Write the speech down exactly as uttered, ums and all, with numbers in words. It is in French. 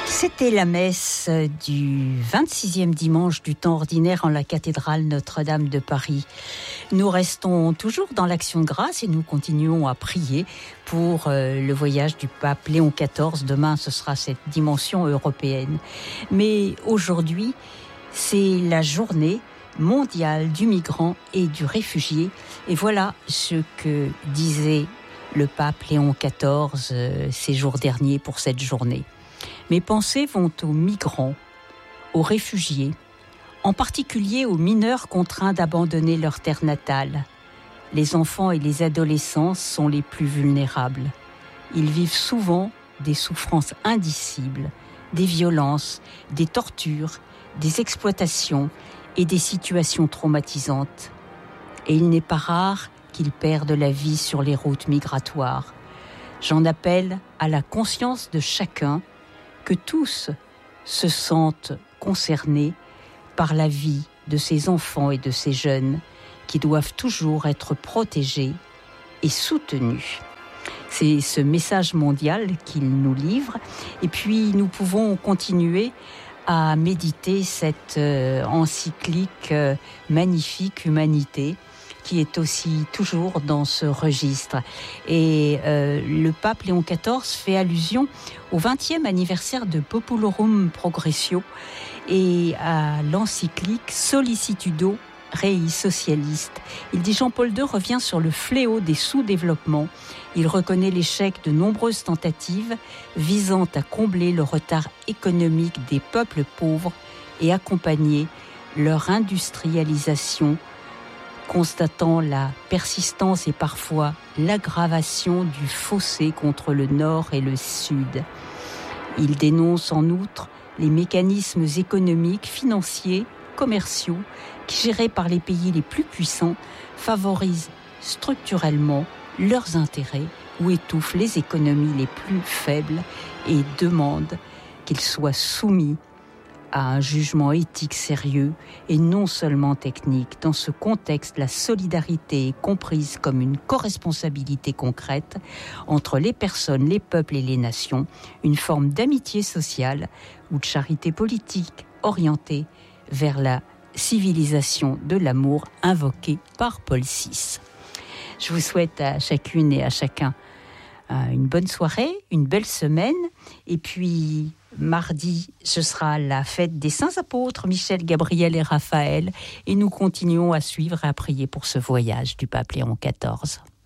C'était la messe du vingt-sixième dimanche du temps ordinaire en la cathédrale Notre-Dame de Paris. Nous restons toujours dans l'action de grâce et nous continuons à prier pour euh, le voyage du pape Léon quatorze. Demain, ce sera cette dimension européenne. Mais aujourd'hui, c'est la journée mondiale du migrant et du réfugié. Et voilà ce que disait le pape Léon quatorze euh, ces jours derniers pour cette journée. Mes pensées vont aux migrants, aux réfugiés, en particulier aux mineurs contraints d'abandonner leur terre natale. Les enfants et les adolescents sont les plus vulnérables. Ils vivent souvent des souffrances indicibles, des violences, des tortures, des exploitations et des situations traumatisantes. Et il n'est pas rare qu'ils perdent la vie sur les routes migratoires. J'en appelle à la conscience de chacun que tous se sentent concernés par la vie de ces enfants et de ces jeunes qui doivent toujours être protégés et soutenus. C'est ce message mondial qu'il nous livre. Et puis, nous pouvons continuer à méditer cette euh, encyclique euh, magnifique, Humanité, qui est aussi toujours dans ce registre. Et euh, le pape Léon quatorze fait allusion au vingtième anniversaire de Populorum Progressio et à l'encyclique Sollicitudo Rei Socialiste. Il dit Jean-Paul deux revient sur le fléau des sous-développements. Il reconnaît l'échec de nombreuses tentatives visant à combler le retard économique des peuples pauvres et accompagner leur industrialisation, constatant la persistance et parfois l'aggravation du fossé contre le nord et le sud. Il dénonce en outre les mécanismes économiques, financiers, commerciaux qui, gérés par les pays les plus puissants, favorisent structurellement leurs intérêts ou étouffent les économies les plus faibles et demande qu'ils soient soumis à un jugement éthique sérieux et non seulement technique. Dans ce contexte, la solidarité est comprise comme une corresponsabilité concrète entre les personnes, les peuples et les nations, une forme d'amitié sociale ou de charité politique orientée vers la civilisation de l'amour invoquée par Paul six. Je vous souhaite à chacune et à chacun une bonne soirée, une belle semaine, et puis mardi, ce sera la fête des saints apôtres, Michel, Gabriel et Raphaël, et nous continuons à suivre et à prier pour ce voyage du pape Léon quatorze.